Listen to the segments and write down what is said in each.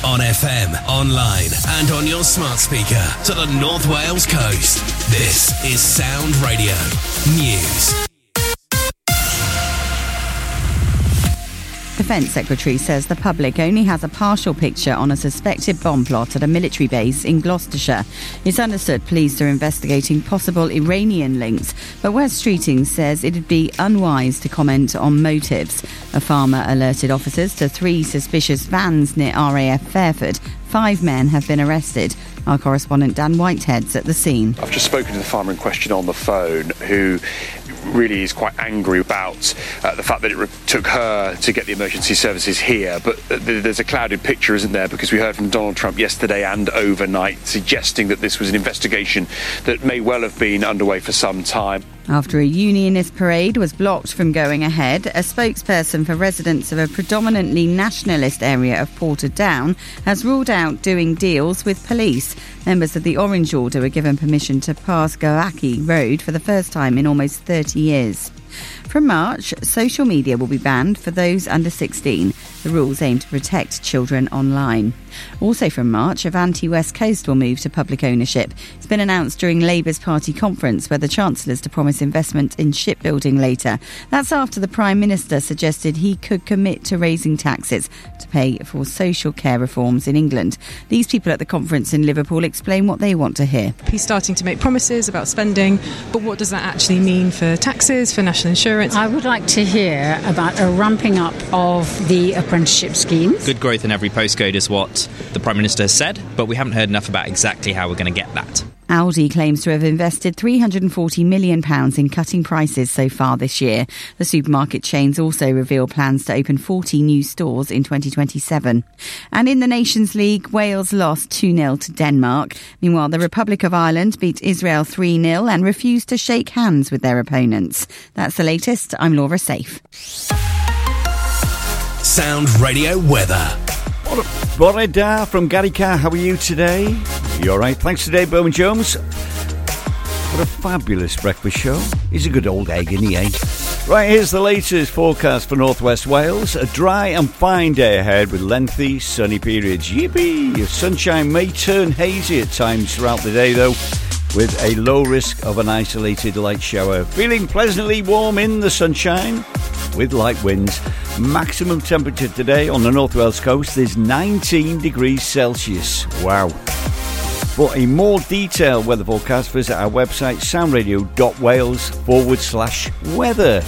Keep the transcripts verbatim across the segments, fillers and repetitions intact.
On F M, online and on your smart speaker to the North Wales coast. This is Sound Radio News. Defence Secretary says the public only has a partial picture on a suspected bomb plot at a military base in Gloucestershire. It's understood police are investigating possible Iranian links, but Wes Streeting says it'd be unwise to comment on motives. A farmer alerted officers to three suspicious vans near R A F Fairford. Five men have been arrested. Our correspondent Dan Whitehead's at the scene. I've just spoken to the farmer in question on the phone, who really is quite angry about uh, the fact that it re- took her to get the emergency services here. But uh, there's a clouded picture, isn't there? Because we heard from Donald Trump yesterday and overnight suggesting that this was an investigation that may well have been underway for some time. After a unionist parade was blocked from going ahead, a spokesperson for residents of a predominantly nationalist area of Portadown has ruled out doing deals with police. Members of the Orange Order were given permission to pass Goaki Road for the first time in almost thirty years. From March, social media will be banned for those under sixteen. The rules aim to protect children online. Also from March, Avanti West Coast will move to public ownership. It's been announced during Labour's party conference, where the Chancellor's to promise investment in shipbuilding later. That's after the Prime Minister suggested he could commit to raising taxes to pay for social care reforms in England. These people at the conference in Liverpool explain what they want to hear. He's starting to make promises about spending, but what does that actually mean for taxes, for national insurance? I would like to hear about a ramping up of the apprenticeship schemes. Good growth in every postcode is what the Prime Minister has said, but we haven't heard enough about exactly how we're going to get that. Aldi claims to have invested three hundred forty million pounds in cutting prices so far this year. The supermarket chains also reveal plans to open forty new stores in twenty twenty-seven. And in the Nations League, Wales lost two nil to Denmark. Meanwhile, the Republic of Ireland beat Israel three nil and refused to shake hands with their opponents. That's the latest. I'm Laura Safe. Sound Radio weather. Bore da from Gary Carr. How are you today? You all right? Thanks today, Bowman Jones. What a fabulous breakfast show. He's a good old egg, isn't he, eh? Right, here's the latest forecast for North West Wales. A dry and fine day ahead with lengthy sunny periods. Yippee! Sunshine may turn hazy at times throughout the day, though, with a low risk of an isolated light shower. Feeling pleasantly warm in the sunshine with light winds. Maximum temperature today on the North Wales coast is nineteen degrees Celsius. Wow. For a more detailed weather forecast, visit our website soundradio.wales forward slash weather.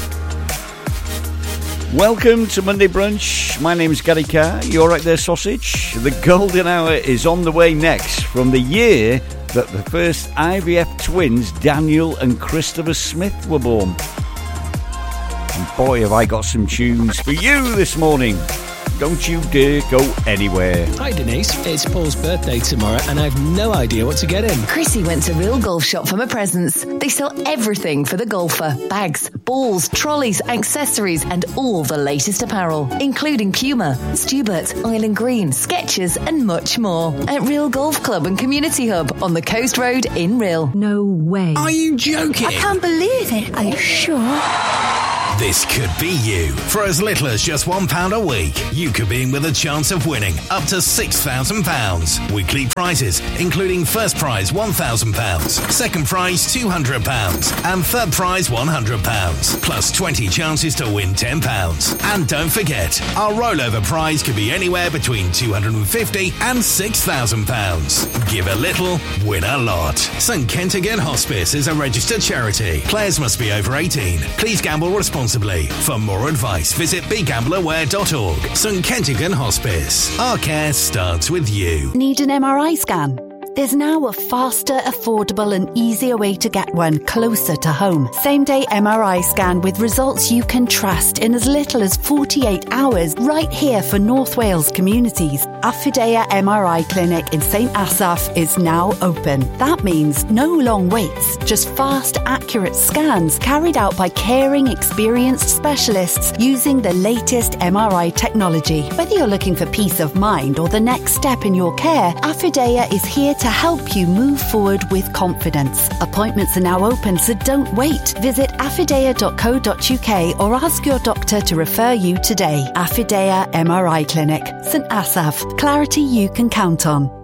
Welcome to Monday Brunch. My name is Gary Carr. You all right there, sausage? The golden hour is on the way next from the year that the first I V F twins, Daniel and Christopher Smith, were born. And boy, have I got some tunes for you this morning. Don't you dare go anywhere. Hi Denise, it's Paul's birthday tomorrow and I've no idea what to get him. Chrissy went to Real Golf Shop for my presents. They sell everything for the golfer. Bags, balls, trolleys, accessories and all the latest apparel, including Puma, Stubert, Island Green, Skechers and much more. At Real Golf Club and Community Hub on the Coast Road in Real. No way. Are you joking? I can't believe it. Are you sure? This could be you. For as little as just one pound a week, you could be in with a chance of winning up to six thousand pounds. Weekly prizes, including first prize one thousand pounds, second prize two hundred pounds, and third prize one hundred pounds. Plus twenty chances to win ten pounds. And don't forget, our rollover prize could be anywhere between two hundred fifty and six thousand pounds. Give a little, win a lot. St Kentigern Hospice is a registered charity. Players must be over eighteen. Please gamble responsibly. For more advice, visit be gamble aware dot org. St Kentigern Hospice. Our care starts with you. Need an M R I scan? There's now a faster, affordable and easier way to get one closer to home. Same-day M R I scan with results you can trust in as little as forty-eight hours right here for North Wales communities. Affidea M R I Clinic in St Asaph is now open. That means no long waits, just fast, accurate scans carried out by caring, experienced specialists using the latest M R I technology. Whether you're looking for peace of mind or the next step in your care, Affidea is here to help you move forward with confidence. Appointments are now open, so don't wait. Visit affidea affidea dot co dot uk or ask your doctor to refer you today. Affidea M R I Clinic, St Asaph. Clarity you can count on.